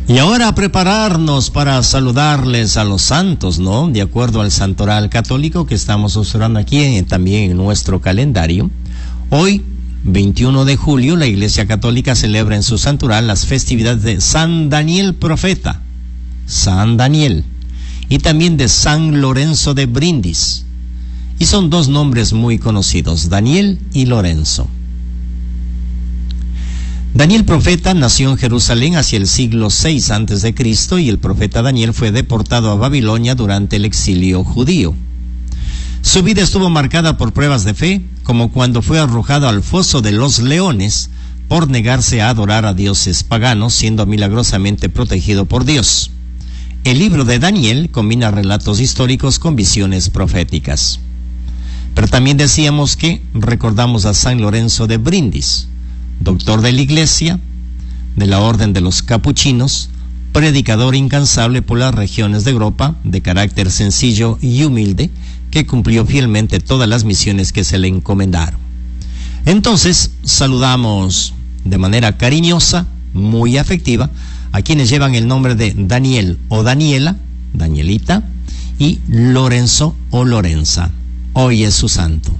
Y ahora a prepararnos para saludarles a los santos, ¿no? De acuerdo al santoral católico que estamos observando aquí también en nuestro calendario. Hoy, 21 de julio, la Iglesia Católica celebra en su santoral las festividades de San Daniel Profeta, San Daniel, y también de San Lorenzo de Brindis. Y son dos nombres muy conocidos, Daniel y Lorenzo. Daniel Profeta nació en Jerusalén hacia el siglo VI a.C. y el profeta Daniel fue deportado a Babilonia durante el exilio judío. Su vida estuvo marcada por pruebas de fe, como cuando fue arrojado al foso de los leones por negarse a adorar a dioses paganos, siendo milagrosamente protegido por Dios. El libro de Daniel combina relatos históricos con visiones proféticas. Pero también decíamos que recordamos a San Lorenzo de Brindis, doctor de la Iglesia, de la Orden de los Capuchinos, predicador incansable por las regiones de Europa, de carácter sencillo y humilde, que cumplió fielmente todas las misiones que se le encomendaron. Entonces, saludamos de manera cariñosa, muy afectiva, a quienes llevan el nombre de Daniel o Daniela, Danielita, y Lorenzo o Lorenza. Hoy es su santo.